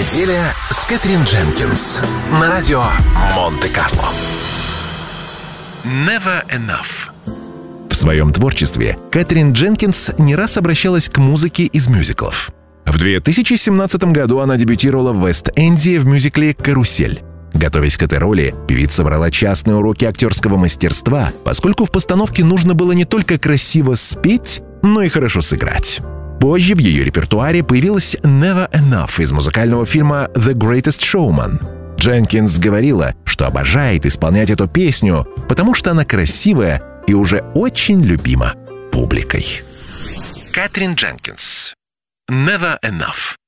Неделя с Кэтрин Дженкинс на радио Монте-Карло. Never Enough. В своем творчестве Кэтрин Дженкинс не раз обращалась к музыке из мюзиклов. В 2017 году она дебютировала в Вест-Энде в мюзикле «Карусель». Готовясь к этой роли, певица брала частные уроки актерского мастерства, поскольку в постановке нужно было не только красиво спеть, но и хорошо сыграть. Позже в ее репертуаре появилась «Never Enough» из музыкального фильма «The Greatest Showman». Дженкинс говорила, что обожает исполнять эту песню, потому что она красивая и уже очень любима публикой. Кэтрин Дженкинс. «Never Enough».